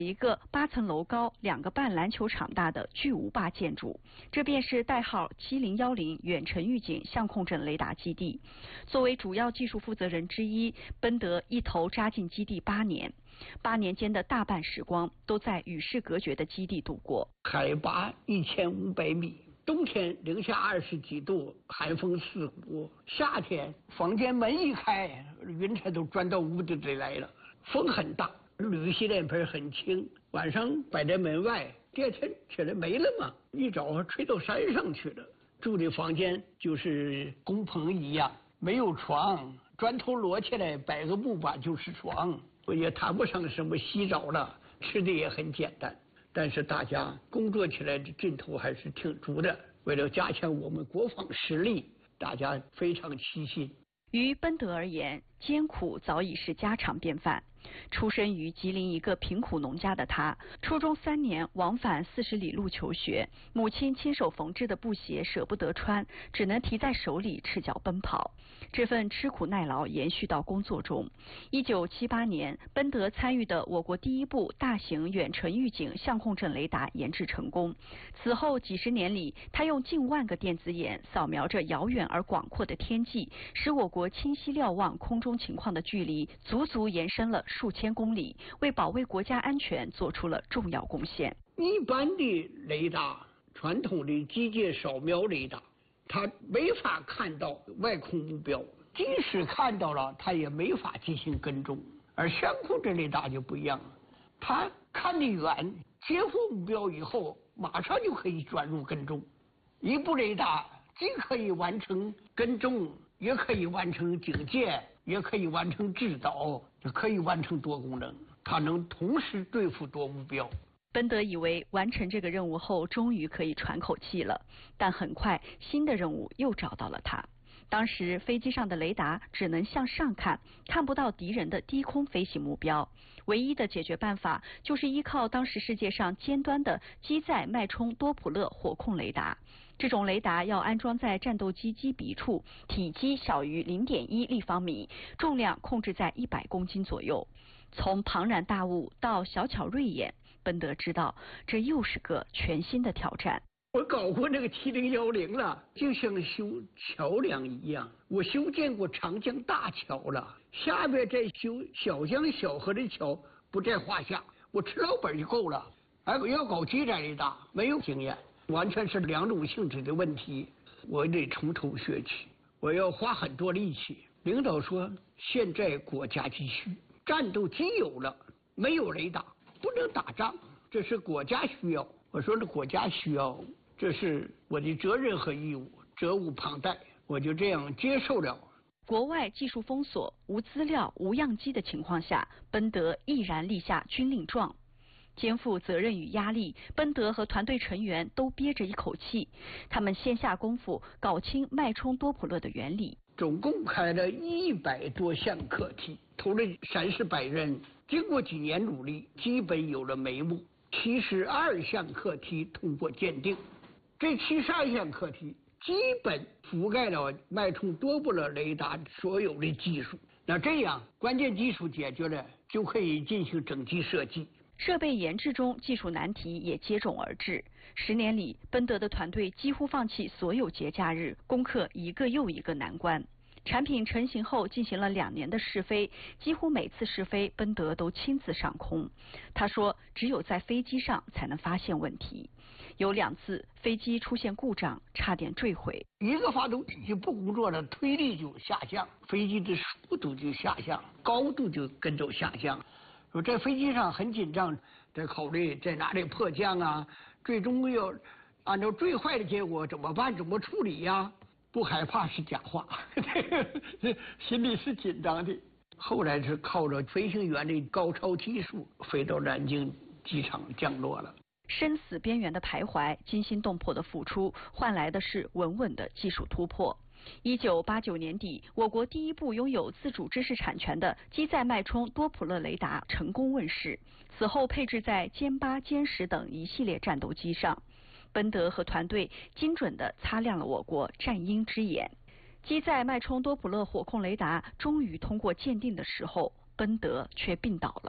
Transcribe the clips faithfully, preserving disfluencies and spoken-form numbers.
一个八层楼高、两个半篮球场大的巨无霸建筑，这便是代号七零一零远程预警相控阵雷达基地。作为主要技术负责人之一，奔德一头扎进基地八年，八年间的大半时光都在与世隔绝的基地度过。 海拔一千五百米，冬天零下二十几度，寒风刺骨；夏天房间门一开，云彩都钻到屋子里来了，风很大。铝洗脸盆很轻，晚上摆在门外，第二天起来没了嘛，一早吹到山上去了。住的房间就是工棚一样，没有床，砖头摞起来摆个木板就是床，也谈不上什么洗澡了，吃的也很简单。但是大家工作起来的劲头还是挺足的，为了加强我们国防实力，大家非常齐心。 于奔德而言，艰苦早已是家常便饭。出身于吉林一个贫苦农家的他，初中三年往返四十里路求学，母亲亲手缝制的布鞋舍不得穿，只能提在手里赤脚奔跑。这份吃苦耐劳延续到工作中。一九七八年，奔德参与的我国第一部大型远程预警相控阵雷达研制成功。此后几十年里，他用近万个电子眼扫描着遥远而广阔的天际，使我国清晰瞭望空中情况的距离足足延伸了数千公里，为保卫国家安全做出了重要贡献。 一般的雷达，传统的机械扫描雷达，它没法看到外空目标，即使看到了，它也没法进行跟踪。而相控阵雷达就不一样了，它看得远，接获目标以后，马上就可以转入跟踪。一部雷达既可以完成跟踪，也可以完成警戒，也可以完成制导，也可以完成多功能，它能同时对付多目标。 奔德以为完成这个任务后，终于可以喘口气了，但很快新的任务又找到了他。当时飞机上的雷达只能向上看，看不到敌人的低空飞行目标。唯一的解决办法就是依靠当时世界上尖端的机载脉冲多普勒火控雷达。这种雷达要安装在战斗机机鼻处，体积小于 零点一立方米，重量控制在一百公斤左右。从庞然大物到小巧锐眼，奔德知道这又是个全新的挑战。 我搞过那个七零一零了，就像修桥梁一样，我修建过长江大桥了，下边再修小江小河的桥不在话下，我吃老本就够了。而我要搞机载雷达，没有经验，完全是两种性质的问题，我得从头学起，我要花很多力气。领导说，现在国家急需，战斗机有了，没有雷达不能打仗，这是国家需要。我说，这国家需要，这是我的责任和义务，责无旁贷，我就这样接受了。 国外技术封锁、无资料、无样机的情况下，奔德毅然立下军令状。肩负责任与压力，奔德和团队成员都憋着一口气。他们先下功夫搞清脉冲多普勒的原理。 总共开了一百多项课题，投了三四百人，经过几年努力，基本有了眉目。七十二项课题通过鉴定，这七十二项课题基本覆盖了脉冲多普勒雷达所有的技术。那这样关键技术解决了，就可以进行整机设计。 设备研制中，技术难题也接踵而至。十年里，奔德的团队几乎放弃所有节假日，攻克一个又一个难关。产品成型后，进行了两年的试飞，几乎每次试飞，奔德都亲自上空。他说，只有在飞机上才能发现问题。有两次飞机出现故障，差点坠毁。 一个发动机不工作了，推力就下降，飞机的速度就下降，高度就跟着下降。说在飞机上很紧张，在考虑在哪里迫降啊，最终要按照最坏的结果怎么办，怎么处理呀、啊？不害怕是假话，心里是紧张的。后来是靠着飞行员的高超技术，飞到南京机场降落了。 生死边缘的徘徊，惊心动魄的付出，换来的是稳稳的技术突破。一九八九年底，我国第一部拥有自主知识产权的机载脉冲多普勒雷达成功问世，此后配置在歼八、歼十等一系列战斗机上。奔德和团队精准地擦亮了我国战鹰之眼。机载脉冲多普勒火控雷达终于通过鉴定的时候，奔德却病倒了。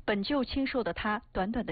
本就清瘦的他，短短的